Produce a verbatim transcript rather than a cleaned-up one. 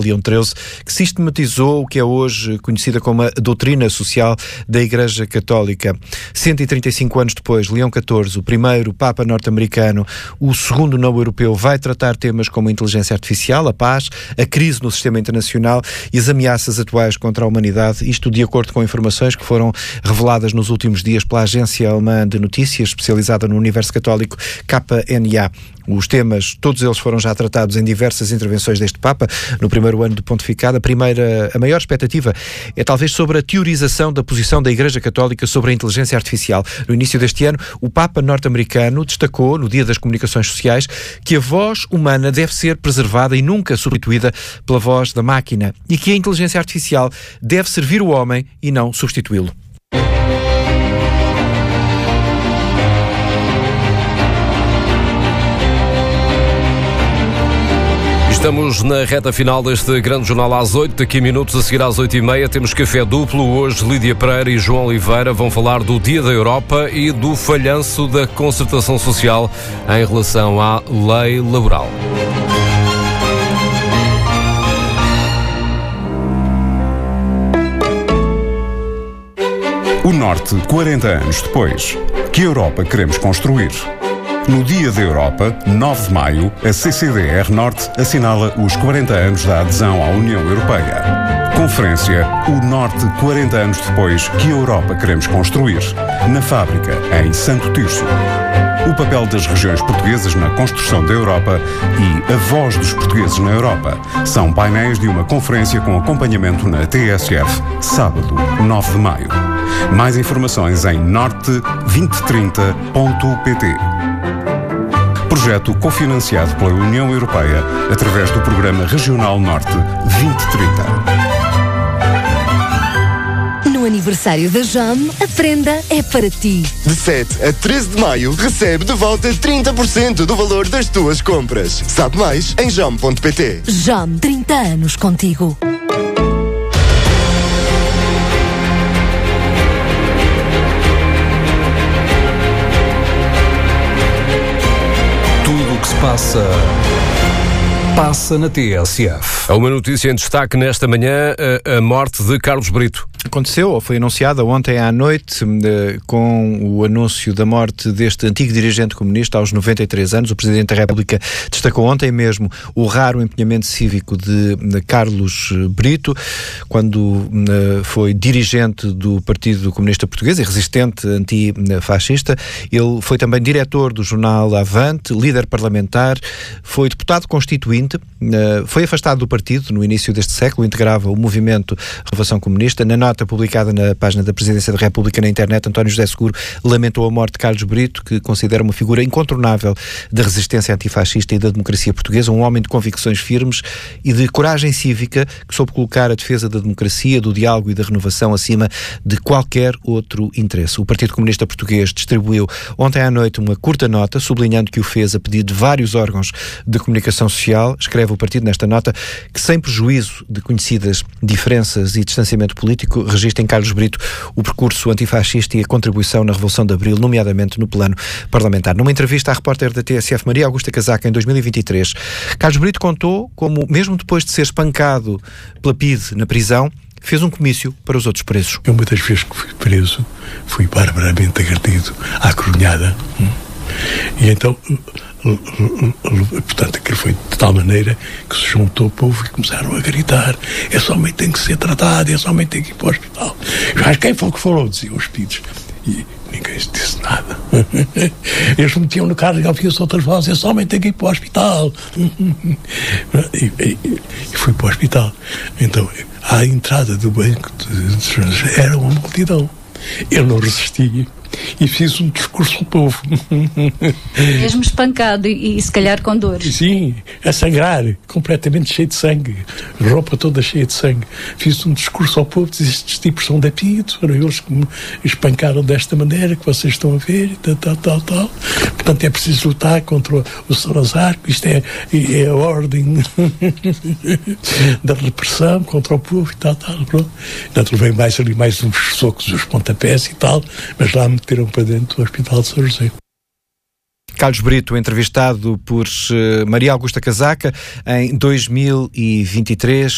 Leão treze, que sistematizou o que é hoje conhecida como a doutrina social da Igreja Católica. cento e trinta e cinco anos depois, Leão catorze, o primeiro Papa norte-americano, o segundo não europeu, vai tratar temas como a inteligência artificial, a paz, a crise no sistema internacional e as ameaças atuais contra a humanidade, isto de acordo com informações que foram reveladas nos últimos dias pela agência alemã de notícias especializada no universo católico K N A. Os temas, todos eles foram já tratados em diversas intervenções deste Papa, no primeiro ano de pontificado. A primeira, a maior expectativa é talvez sobre a teorização da posição da Igreja Católica sobre a inteligência artificial. No início deste ano, o Papa norte-americano destacou, no Dia das Comunicações Sociais, que a voz humana deve ser preservada e nunca substituída pela voz da máquina, e que a inteligência artificial deve servir o homem e não substituí-lo. Estamos na reta final deste grande jornal às oito, daqui a minutos, a seguir às oito e meia, temos café duplo. Hoje Lídia Pereira e João Oliveira vão falar do Dia da Europa e do falhanço da concertação social em relação à lei laboral. O Norte, quarenta anos depois. Que Europa queremos construir? No Dia da Europa, nove de maio, a C C D R Norte assinala os quarenta anos da adesão à União Europeia. Conferência O Norte, quarenta anos depois, que Europa queremos construir? Na Fábrica, em Santo Tirso. O papel das regiões portuguesas na construção da Europa e a voz dos portugueses na Europa são painéis de uma conferência com acompanhamento na T S F, sábado, nove de maio. Mais informações em norte vinte trinta ponto pt. Projeto cofinanciado pela União Europeia através do Programa Regional Norte vinte trinta. No aniversário da Jam, a prenda é para ti. De sete a treze de maio, recebe de volta trinta por cento do valor das tuas compras. Sabe mais em jam ponto pt. Jam, trinta anos contigo. Passa, passa na T S F. Há uma notícia em destaque nesta manhã, a, a morte de Carlos Brito. Aconteceu, ou foi anunciada ontem à noite, com o anúncio da morte deste antigo dirigente comunista aos noventa e três anos. O Presidente da República destacou ontem mesmo o raro empenhamento cívico de Carlos Brito, quando foi dirigente do Partido Comunista Português e resistente antifascista. Ele foi também diretor do jornal Avante, líder parlamentar, foi deputado constituinte, foi afastado do partido no início deste século, integrava o movimento Renovação Comunista. Na nota publicada na página da Presidência da República na internet, António José Seguro lamentou a morte de Carlos Brito, que considera uma figura incontornável da resistência antifascista e da democracia portuguesa, um homem de convicções firmes e de coragem cívica que soube colocar a defesa da democracia, do diálogo e da renovação acima de qualquer outro interesse. O Partido Comunista Português distribuiu ontem à noite uma curta nota, sublinhando que o fez a pedido de vários órgãos de comunicação social. Escreve o partido nesta nota que, sem prejuízo de conhecidas diferenças e distanciamento político, registra em Carlos Brito o percurso antifascista e a contribuição na Revolução de Abril, nomeadamente no plano parlamentar. Numa entrevista à repórter da T S F, Maria Augusta Casaca, em dois mil e vinte e três, Carlos Brito contou como, mesmo depois de ser espancado pela P I D na prisão, fez um comício para os outros presos. Eu, muitas vezes que fui preso, fui barbaramente agredido à coronhada. E então, portanto, aquilo foi de tal maneira que se juntou o povo e começaram a gritar: esse homem tem que ser tratado, esse homem tem que ir para o hospital. Mas quem foi que falou? Diziam os pitos. E ninguém disse nada. Eles metiam no carro e ouviam-se outras vozes: esse homem tem que ir para o hospital. E, e, e fui para o hospital. Então, à entrada do banco de estrangeiros era uma multidão. Eu não resisti e fiz um discurso ao povo. Mesmo espancado e, e se calhar com dores. Sim, a sangrar, completamente cheio de sangue, roupa toda cheia de sangue. Fiz um discurso ao povo, disse: estes tipos são da P I D, foram eles que me espancaram desta maneira que vocês estão a ver, e tal, tal, tal, tal. Portanto, é preciso lutar contra o Salazar, isto é, é a ordem da repressão contra o povo e tal, tal, pronto. Portanto, levei mais ali mais uns socos, uns pontapés e tal, mas lá me tiram para dentro do Hospital de São José. Carlos Brito, entrevistado por Maria Augusta Casaca em dois mil e vinte e três.